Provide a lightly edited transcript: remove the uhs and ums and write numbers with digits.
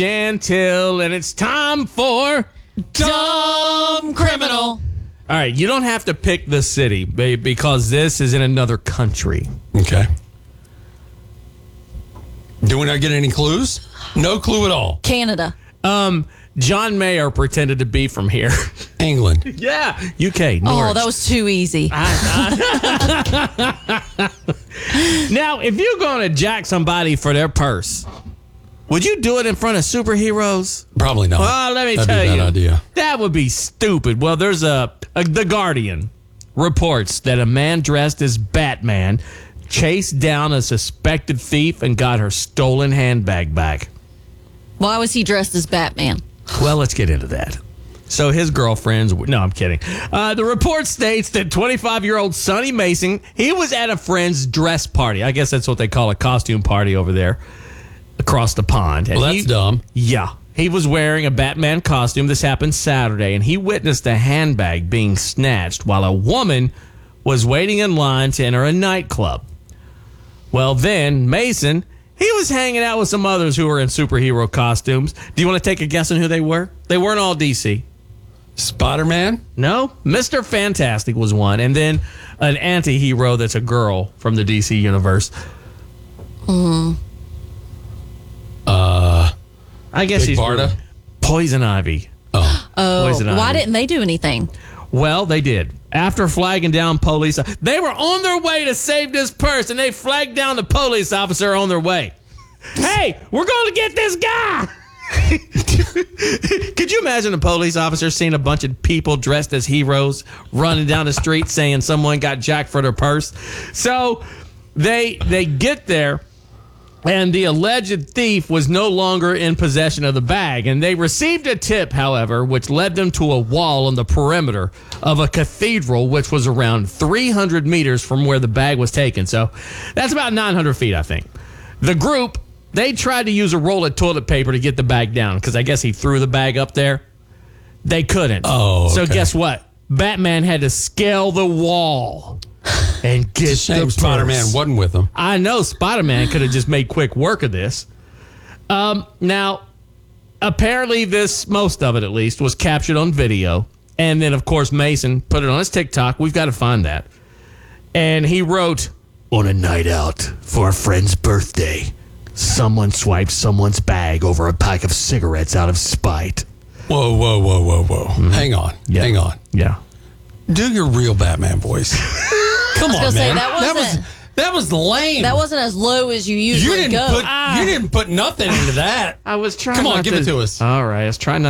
Until, and it's time for Dumb Criminal. All right, you don't have to pick the city because this is in another country. Okay. Do we not get any clues? No clue at all. Canada. John Mayer pretended to be from here. England. Yeah, UK. Norwich. Oh, that was too easy. Now, if you're going to jack somebody for their purse, would you do it in front of superheroes? Probably not. Well, let me That'd tell be a you, bad idea. that would be stupid. Well, there's The Guardian reports that a man dressed as Batman chased down a suspected thief and got her stolen handbag back. Why was he dressed as Batman? Well, let's get into that. So his girlfriend's... No, I'm kidding. The report states that 25-year-old Sonny Mason, he was at a friend's dress party. I guess that's what they call a costume party over there across the pond. And Well, that's dumb. Yeah. He was wearing a Batman costume. This happened Saturday, and he witnessed a handbag being snatched while a woman was waiting in line to enter a nightclub. Well, then, Mason... he was hanging out with some others who were in superhero costumes. Do you want to take a guess on who they were? They weren't all DC. Spider-Man? No, Mr. Fantastic was one. And then an anti-hero that's a girl from the DC universe. I guess Big he's Barda? Poison Ivy. Oh, Poison why Ivy. didn't they do anything? Well, they did. After flagging down police, they were on their way to save this purse, and they flagged down the police officer on their way. Hey, we're going to get this guy. Could you imagine a police officer seeing a bunch of people dressed as heroes running down the street saying someone got jacked for their purse? So they get there, and the alleged thief was no longer in possession of the bag. And they received a tip, however, which led them to a wall on the perimeter of a cathedral, which was around 300 meters from where the bag was taken. So that's about 900 feet, I think. The group, they tried to use a roll of toilet paper to get the bag down because I guess he threw the bag up there. They couldn't. Oh, okay. So guess what? Batman had to scale the wall and get It's a shame the Spider-Man purse. wasn't with him. I know Spider-Man could have just made quick work of this. Now, apparently most of it at least, was captured on video. And then, of course, Mason put it on his TikTok. We've got to find that. And he wrote, on a night out for a friend's birthday, someone swiped someone's bag over a pack of cigarettes out of spite. Whoa. Mm-hmm. Hang on. Yeah. Hang on. Yeah. Do your real Batman voice. Come on, gonna say, man. that was lame. That wasn't as low as you usually go. You didn't put nothing into that. I was trying Come on, not give it to us. All right. I was trying not